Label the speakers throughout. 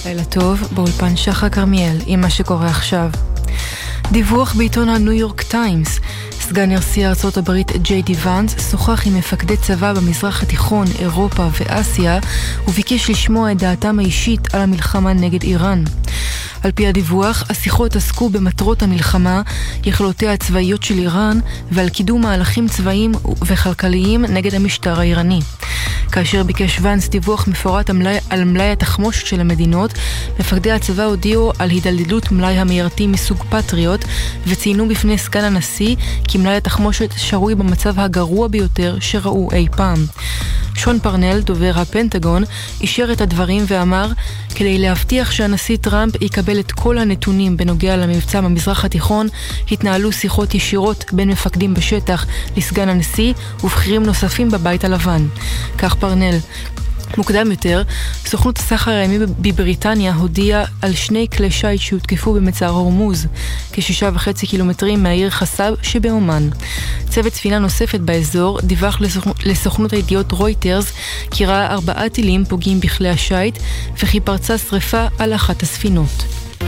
Speaker 1: לילה טוב, באולפן שחר כרמיאל עם מה שקורה עכשיו. דיווח בעיתון הניו יורק טיימס. סגן נשיא ארצות הברית ג'יי די ואנס שוחח עם מפקדי צבא במזרח התיכון, אירופה ואסיה וביקש לשמוע את דעתם האישית על המלחמה נגד איראן. על פי הדיווח, השיחות עסקו במטרות המלחמה, יכולותיה הצבאיות של איראן ועל קידום מהלכים צבאיים וכלכליים נגד המשטר האיראני. כאשר ביקש ואנס דיווח מפורט על מלאי התחמושת של המדינות, מפקדי הצבא הודיעו על הידלדלות מלאי המיירטים מסוג פטריוט וציינו בפני סגן הנשיא כי מלאי התחמושת שרוי במצב הגרוע ביותר שראו אי פעם. שון פרנל, דובר הפנטגון, אישר את הדברים ואמר, כדי להבטיח שהנשיא טראמפ יקבל את כל הנתונים בנוגע למבצע במזרח התיכון, התנהלו שיחות ישירות בין מפקדים בשטח לסגן הנשיא ובכירים נוספים בבית הלבן. כך פרנל. מוקדם יותר, סוכנות הסחר הימי בבריטניה הודיעה על 2 כלי שיט שהותקפו במצר הורמוז, כ6.5 קילומטרים מהעיר חסב שבאומן. צוות ספינה נוספת באזור דיווח לסוכנות הידיעות רויטרס כי ראה 4 טילים פוגעים בכלי השיט וכי פרצה שריפה על אחת הספינות.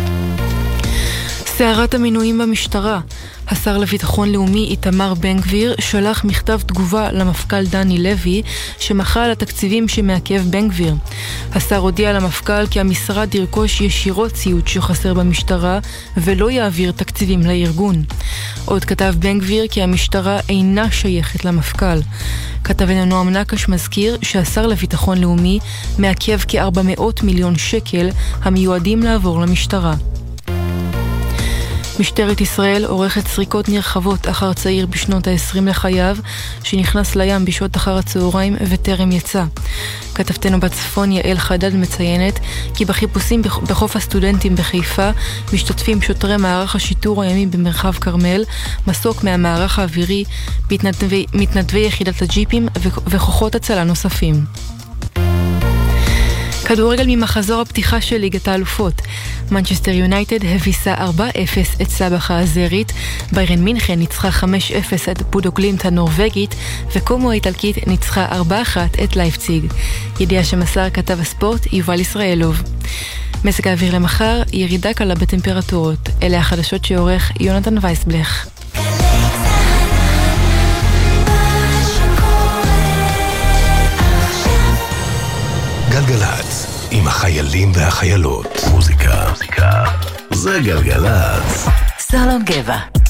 Speaker 1: סערת המינויים במשטרה. השר לביטחון לאומי איתמר בן גביר שלח מכתב תגובה למפכ"ל דני לוי שמחה על התקציבים שמעכב בן גביר. השר הודיע למפכ"ל כי המשרד ירכוש ישירות ציוד שחסר במשטרה ולא יעביר תקציבים לארגון. עוד כתב בן גביר כי המשטרה אינה שייכת למפכ"ל. כתבנו נועם נקש מזכיר שהשר לביטחון לאומי מעכב כ400 מיליון שקל המיועדים לעבור למשטרה. משטרת ישראל עורכת סריקות נרחבות אחר צעיר בשנות ה-20 לחייו שנכנס לים בשעות אחר הצהריים וטרם יצא. כתבתנו בצפון יעל חדד מציינת כי בחיפושים בחוף הסטודנטים בחיפה משתתפים שוטרי מערך השיטור הימי במרחב כרמל, מסוק מהמערך האווירי, מתנדבי יחידת הג'יפים וכוחות הצלה נוספים. כדורגל ממחזור הפתיחה של ליגת האלופות. מנצ'סטר יונייטד הביסה 4-0 את סבח האזרית, ביירן מינכן ניצחה 5-0 את בודו גלימט הנורווגית, וקומו האיטלקית ניצחה 4-1 את לייפציג. ידיעה שמסר כתב הספורט יובל ישראלוב. מזג האוויר למחר, ירידה קלה בטמפרטורות. אלה החדשות שעורך יונתן וייסבלך.
Speaker 2: גלגלץ, עם החיילים והחיילות. מוזיקה. זה גלגלץ.
Speaker 3: סלון גבע.